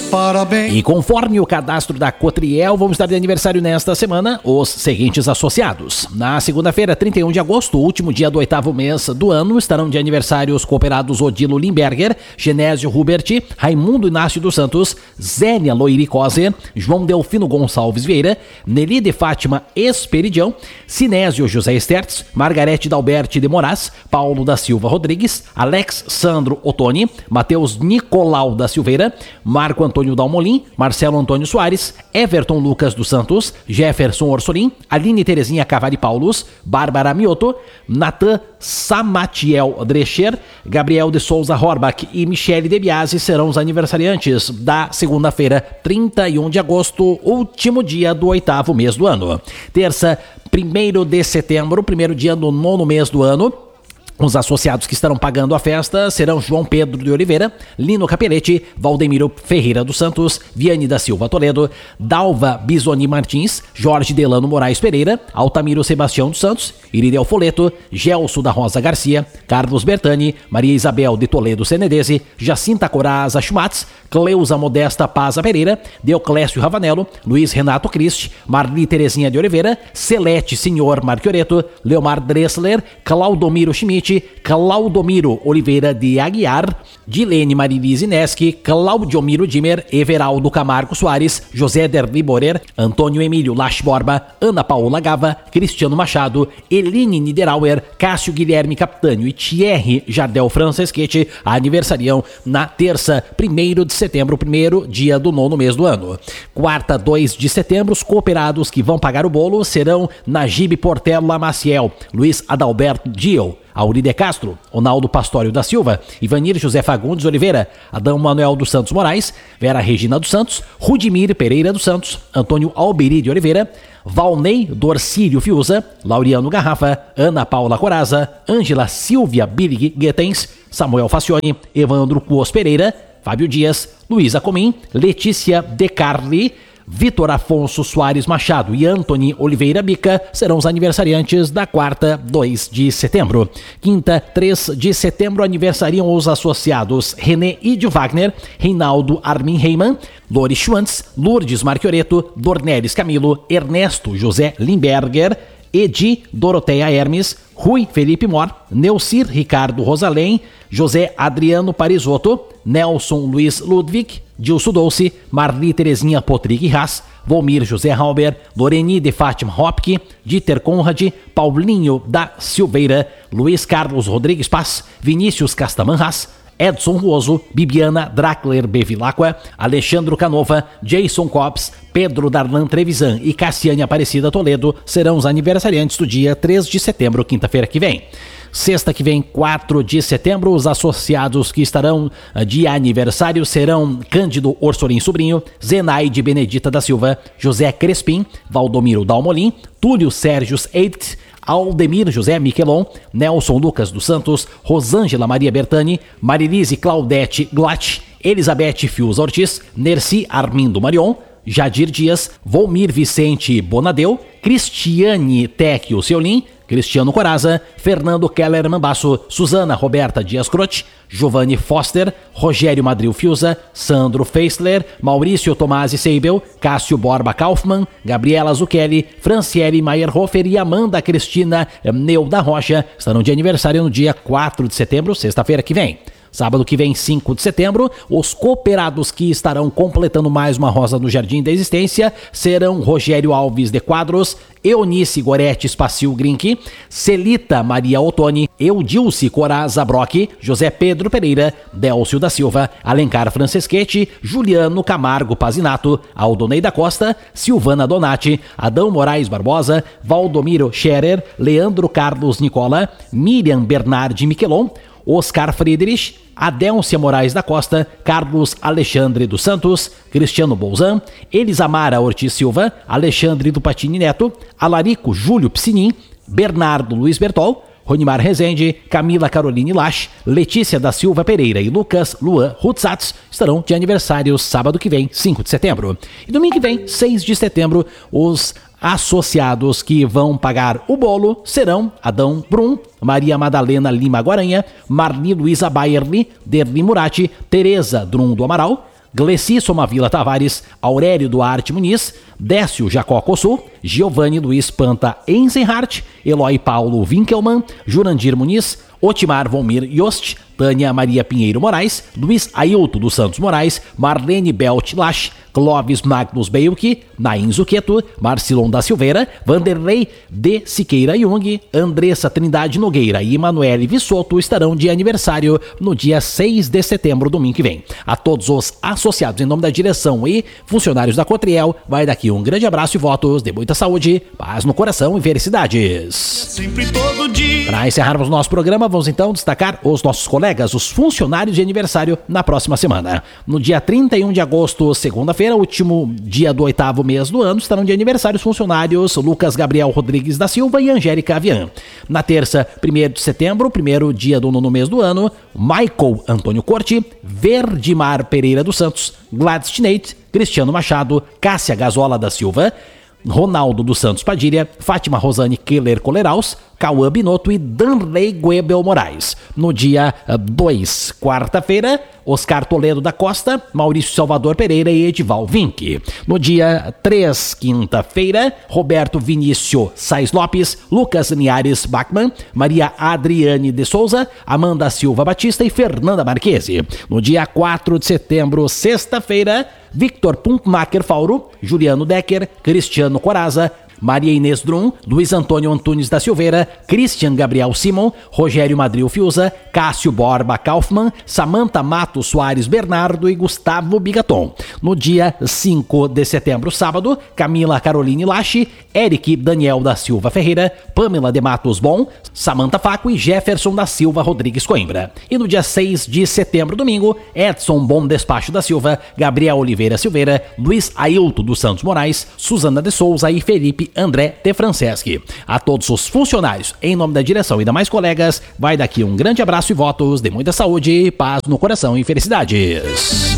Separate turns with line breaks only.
parabéns.
E conforme o cadastro da Cotriel, vamos estar de aniversário nesta semana os seguintes associados. Na segunda-feira, 31 de agosto, último dia do 8º mês do ano, estarão de aniversário os cooperados Odilo Limberger, Genésio Hubert, Raimundo Inácio dos Santos, Zélia Loiricose, João Delfino Gonçalves Vieira, Nelly de Fátima Esperidião, Sinésio José Estertes, Margarete Dalberti de Moraes, Paulo da Silva Rodrigues, Alex Sandro Ottoni, Matheus Nicolau da Silveira, Marco Antônio Dalmolin, Marcelo Antônio Soares, Everton Lucas dos Santos, Jefferson Orsolim, Aline Terezinha Cavari Paulus, Bárbara Mioto, Natan Samatiel Drecher, Gabriel de Souza Horbach e Michele De Biasi serão os aniversariantes da segunda-feira, 31 de agosto, último dia do 8º mês do ano. Terça, 1º de setembro, primeiro dia do 9º mês do ano. Os associados que estarão pagando a festa serão João Pedro de Oliveira, Lino Capelletti, Valdemiro Ferreira dos Santos, Viane da Silva Toledo, Dalva Bisoni Martins, Jorge Delano Moraes Pereira, Altamiro Sebastião dos Santos, Irineu Foleto, Gelso da Rosa Garcia, Carlos Bertani, Maria Isabel de Toledo Senedese, Jacinta Coraza Schmatz, Cleusa Modesta Paza Pereira, Deoclésio Ravanello, Luiz Renato Christ, Marli Terezinha de Oliveira, Celeste Senhor Marchioreto, Leomar Dressler, Claudomiro Schmidt, Claudomiro Oliveira de Aguiar, Dilene Marilise Neschi, Claudiomiro Dimer, Everaldo Camargo Soares, José Derli Borer, Antônio Emílio Lasch Borba, Ana Paula Gava, Cristiano Machado, Eline Niederauer, Cássio Guilherme Capitânio e Thierry Jardel Franceschetti aniversariam na terça, 1º de setembro, primeiro dia do 9º mês do ano. Quarta, 2 de setembro, os cooperados que vão pagar o bolo serão Najib Portela Maciel, Luiz Adalberto Dio, Auri de Castro, Ronaldo Pastório da Silva, Ivanir José Fagundes Oliveira, Adão Manuel dos Santos Moraes, Vera Regina dos Santos, Rudimir Pereira dos Santos, Antônio Alberi de Oliveira, Valnei Dorcílio Fiuza, Laureano Garrafa, Ana Paula Coraza, Ângela Silvia Billig Guetens, Samuel Facione, Evandro Cuos Pereira, Fábio Dias, Luísa Comim, Letícia De Carli, Vitor Afonso Soares Machado e Antony Oliveira Bica serão os aniversariantes da quarta, 2 de setembro. Quinta, 3 de setembro, aniversariam os associados René Ide Wagner, Reinaldo Armin Reimann, Lori Schwantz, Lourdes Marchioreto, Dornelis Camilo, Ernesto José Limberger, Edi Doroteia Hermes, Rui Felipe Mor, Neucir Ricardo Rosalém, José Adriano Parisotto, Nelson Luiz Ludwig, Dilso Dolce, Marli Terezinha Potrig Haas, Volmir José Halber, Loreni de Fátima Hopke, Dieter Conrad, Paulinho da Silveira, Luiz Carlos Rodrigues Paz, Vinícius Castaman Haas, Edson Ruoso, Bibiana Drackler Bevilacqua, Alexandro Canova, Jason Copps, Pedro Darlan Trevisan e Cassiane Aparecida Toledo serão os aniversariantes do dia 3 de setembro, quinta-feira que vem. Sexta que vem, 4 de setembro, os associados que estarão de aniversário serão Cândido Orsolim Sobrinho, Zenaide Benedita da Silva, José Crespim, Valdomiro Dalmolin, Túlio Sérgio Eidt, Aldemir José Miquelon, Nelson Lucas dos Santos, Rosângela Maria Bertani, Marilise Claudete Glatt, Elizabeth Fius Ortiz, Nerci Armindo Marion, Jadir Dias, Volmir Vicente Bonadeu, Cristiane Tecchio Seolim, Cristiano Coraza, Fernando Keller Mambasso, Suzana Roberta Dias Croce, Giovanni Foster, Rogério Madril Fiuza, Sandro Feisler, Maurício Tomasi Seibel, Cássio Borba Kaufmann, Gabriela Zucchelli, Franciele Meyerhofer e Amanda Cristina Neuda Rocha estarão de aniversário no dia 4 de setembro, sexta-feira que vem. Sábado que vem, 5 de setembro, os cooperados que estarão completando mais uma rosa no Jardim da Existência serão Rogério Alves de Quadros, Eunice Goretti Spacil Grinck, Celita Maria Ottoni, Eudilce Coraza Brock, José Pedro Pereira, Délcio da Silva, Alencar Franceschetti, Juliano Camargo Pazinato, Aldonei da Costa, Silvana Donati, Adão Moraes Barbosa, Valdomiro Scherer, Leandro Carlos Nicola, Miriam Bernardi Miquelon, Oscar Friedrich, Adélcia Moraes da Costa, Carlos Alexandre dos Santos, Cristiano Bolzan, Elisamara Ortiz Silva, Alexandre do Patini Neto, Alarico Júlio Piscinin, Bernardo Luiz Bertol, Ronimar Rezende, Camila Caroline Lasch, Letícia da Silva Pereira e Lucas Luan Rutzatz estarão de aniversário sábado que vem, 5 de setembro. E domingo que vem, 6 de setembro, os associados que vão pagar o bolo serão Adão Brum, Maria Madalena Lima Guaranha, Marli Luiza Bayerli, Derli Murati, Tereza Drum do Amaral, Gleci Somavila Tavares, Aurélio Duarte Muniz, Décio Jacó Cossu, Giovanni Luiz Panta Enzenhart, Eloy Paulo Winkelmann, Jurandir Muniz, Otimar Volmir Yost, Tânia Maria Pinheiro Moraes, Luiz Ailton dos Santos Moraes, Marlene Belt Lasch, Clóvis Magnus Beilke, Nain Zuqueto, Marcilon da Silveira, Vanderlei de Siqueira Jung, Andressa Trindade Nogueira e Emanuele Vissoto estarão de aniversário no dia 6 de setembro, domingo que vem. A todos os associados em nome da direção e funcionários da Cotriel, vai daqui um grande abraço e votos de muita saúde, paz no coração e felicidades.
Sempre todo dia.
Para encerrarmos nosso programa, vamos então destacar os nossos colegas, os funcionários de aniversário na próxima semana. No dia 31 de agosto, segunda-feira, último dia do 8º mês do ano, estarão de aniversário os funcionários Lucas Gabriel Rodrigues da Silva e Angélica Avian. Na terça, 1º de setembro, primeiro dia do 9º mês do ano, Michael Antônio Corte, Verdimar Pereira dos Santos, Gladys Tineit, Cristiano Machado, Cássia Gazola da Silva, Ronaldo dos Santos Padilha, Fátima Rosane Keller Coleraus, Cauã Binotto e Danley Guebel Moraes. No dia 2, quarta-feira, Oscar Toledo da Costa, Maurício Salvador Pereira e Edival Vinck. No dia 3, quinta-feira, Roberto Vinícius Sais Lopes, Lucas Niares Bachmann, Maria Adriane de Souza, Amanda Silva Batista e Fernanda Marquese. No dia 4 de setembro, sexta-feira, Victor Pumpmacher Fauro, Juliano Decker, Cristiano Coraza, Maria Inês Drum, Luiz Antônio Antunes da Silveira, Christian Gabriel Simon, Rogério Madril Fiuza, Cássio Borba Kaufmann, Samantha Matos Soares Bernardo e Gustavo Bigaton. No dia 5 de setembro, sábado, Camila Caroline Lache, Eric Daniel da Silva Ferreira, Pamela de Matos Bom, Samantha Faco e Jefferson da Silva Rodrigues Coimbra. E no dia 6 de setembro, domingo, Edson Bom Despacho da Silva, Gabriel Oliveira Silveira, Luiz Ailton dos Santos Moraes, Suzana de Souza e Felipe André de Franceschi. A todos os funcionários, em nome da direção e demais colegas, vai daqui um grande abraço e votos de muita saúde, paz no coração e felicidades.